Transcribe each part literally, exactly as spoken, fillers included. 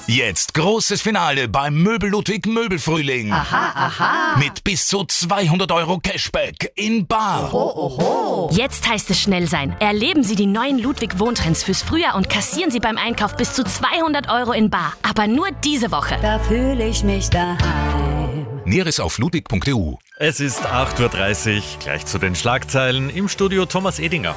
Jetzt großes Finale beim Möbel Ludwig Möbelfrühling. Aha, aha. Mit bis zu zweihundert Euro Cashback in bar. Oho, oho. Jetzt heißt es schnell sein. Erleben Sie die neuen Ludwig Wohntrends fürs Frühjahr und kassieren Sie beim Einkauf bis zu zweihundert Euro in bar. Aber nur diese Woche. Da fühle ich mich daheim. Näheres auf ludwig punkt e u. Es ist acht Uhr dreißig, gleich zu den Schlagzeilen. Im Studio Thomas Edinger.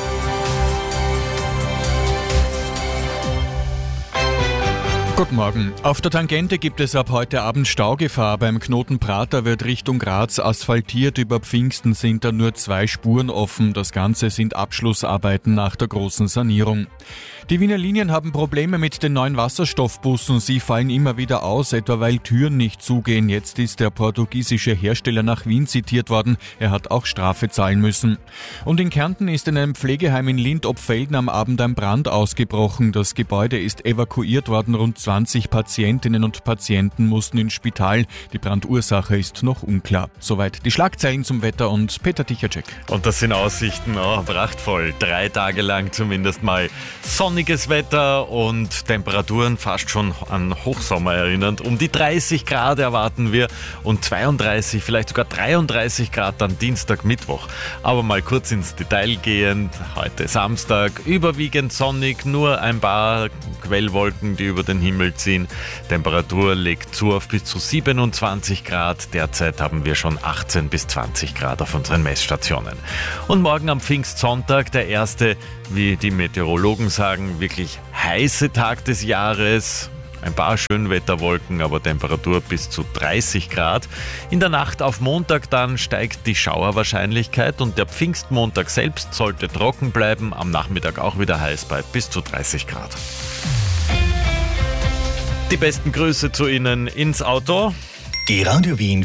Guten Morgen. Auf der Tangente gibt es ab heute Abend Staugefahr. Beim Knoten Prater wird Richtung Graz asphaltiert. Über Pfingsten sind da nur zwei Spuren offen. Das Ganze sind Abschlussarbeiten nach der großen Sanierung. Die Wiener Linien haben Probleme mit den neuen Wasserstoffbussen. Sie fallen immer wieder aus, etwa weil Türen nicht zugehen. Jetzt ist der portugiesische Hersteller nach Wien zitiert worden. Er hat auch Strafe zahlen müssen. Und in Kärnten ist in einem Pflegeheim in Lindt-Opfelden am Abend ein Brand ausgebrochen. Das Gebäude ist evakuiert worden. Rund zwanzig Patientinnen und Patienten mussten ins Spital. Die Brandursache ist noch unklar. Soweit die Schlagzeilen zum Wetter und Peter Tichacek. Und das sind Aussichten, oh, prachtvoll. Drei Tage lang zumindest mal sonniges Wetter und Temperaturen fast schon an Hochsommer erinnernd. Um die dreißig Grad erwarten wir und zweiunddreißig, vielleicht sogar dreiunddreißig Grad dann Dienstag, Mittwoch. Aber mal kurz ins Detail gehend. Heute Samstag, überwiegend sonnig, nur ein paar Quellwolken, die über den Himmel ziehen. Temperatur legt zu auf bis zu siebenundzwanzig Grad. Derzeit haben wir schon achtzehn bis zwanzig Grad auf unseren Messstationen. Und morgen am Pfingstsonntag, der erste, wie die Meteorologen sagen, wirklich heiße Tag des Jahres. Ein paar Schönwetterwolken, aber Temperatur bis zu dreißig Grad. In der Nacht auf Montag dann steigt die Schauerwahrscheinlichkeit und der Pfingstmontag selbst sollte trocken bleiben. Am Nachmittag auch wieder heiß bei bis zu dreißig Grad. Die besten Grüße zu Ihnen ins Auto. Die Radio Wien